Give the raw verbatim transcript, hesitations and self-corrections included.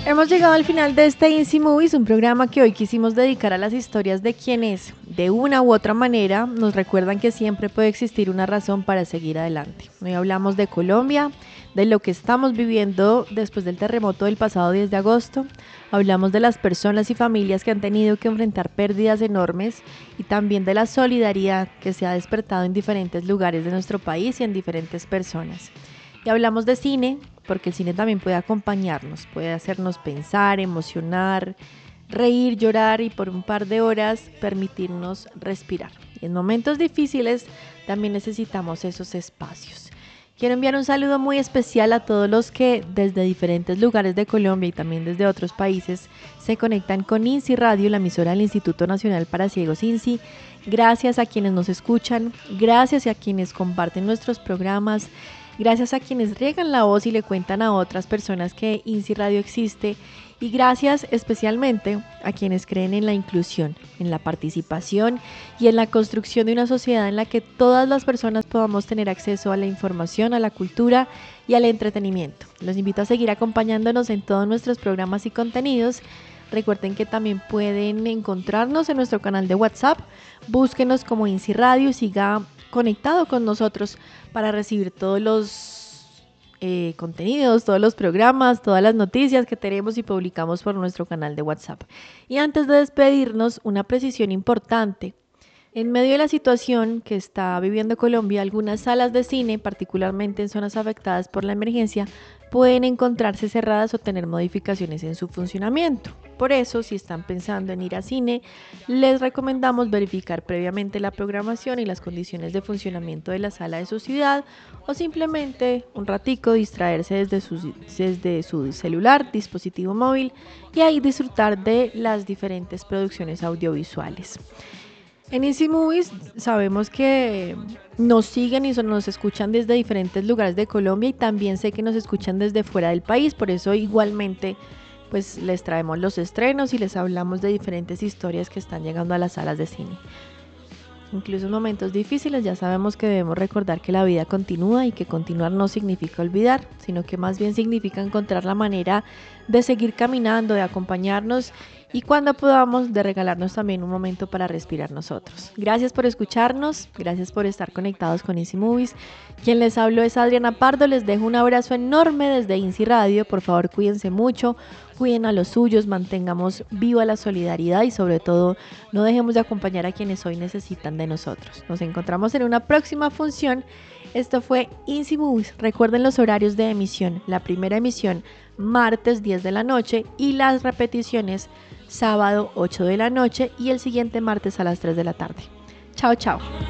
Hemos llegado al final de este Insi Movies, un programa que hoy quisimos dedicar a las historias de quienes, de una u otra manera, nos recuerdan que siempre puede existir una razón para seguir adelante. Hoy hablamos de Colombia, de lo que estamos viviendo después del terremoto del pasado diez de agosto. Hablamos de las personas y familias que han tenido que enfrentar pérdidas enormes y también de la solidaridad que se ha despertado en diferentes lugares de nuestro país y en diferentes personas. Y hablamos de cine, porque el cine también puede acompañarnos, puede hacernos pensar, emocionar, reír, llorar y por un par de horas permitirnos respirar. Y en momentos difíciles también necesitamos esos espacios. Quiero enviar un saludo muy especial a todos los que desde diferentes lugares de Colombia y también desde otros países se conectan con INSI Radio, la emisora del Instituto Nacional para Ciegos INSI. Gracias a quienes nos escuchan, gracias a quienes comparten nuestros programas, gracias a quienes riegan la voz y le cuentan a otras personas que INSI Radio existe, y gracias especialmente a quienes creen en la inclusión, en la participación y en la construcción de una sociedad en la que todas las personas podamos tener acceso a la información, a la cultura y al entretenimiento. Los invito a seguir acompañándonos en todos nuestros programas y contenidos. Recuerden que también pueden encontrarnos en nuestro canal de WhatsApp. Búsquenos como INSI Radio y siga conectado con nosotros para recibir todos los eh, contenidos, todos los programas, todas las noticias que tenemos y publicamos por nuestro canal de WhatsApp. Y antes de despedirnos, una precisión importante. En medio de la situación que está viviendo Colombia, algunas salas de cine, particularmente en zonas afectadas por la emergencia, pueden encontrarse cerradas o tener modificaciones en su funcionamiento. Por eso, si están pensando en ir a cine, les recomendamos verificar previamente la programación y las condiciones de funcionamiento de la sala de su ciudad, o simplemente un ratico distraerse desde su, desde su celular, dispositivo móvil, y ahí disfrutar de las diferentes producciones audiovisuales. En INSI Movies sabemos que nos siguen y nos escuchan desde diferentes lugares de Colombia, y también sé que nos escuchan desde fuera del país. Por eso igualmente pues les traemos los estrenos y les hablamos de diferentes historias que están llegando a las salas de cine. Incluso en momentos difíciles ya sabemos que debemos recordar que la vida continúa y que continuar no significa olvidar, sino que más bien significa encontrar la manera de seguir caminando, de acompañarnos y cuando podamos de regalarnos también un momento para respirar nosotros. Gracias por escucharnos, gracias por estar conectados con INSI Movies. Quien les habló es Adriana Pardo, les dejo un abrazo enorme desde INSI Radio. Por favor, cuídense mucho, cuiden a los suyos, mantengamos viva la solidaridad y sobre todo no dejemos de acompañar a quienes hoy necesitan de nosotros. Nos encontramos en una próxima función. Esto fue INSI Movies. Recuerden los horarios de emisión. La primera emisión martes diez de la noche y las repeticiones sábado ocho de la noche y el siguiente martes a las tres de la tarde. Chao, chao.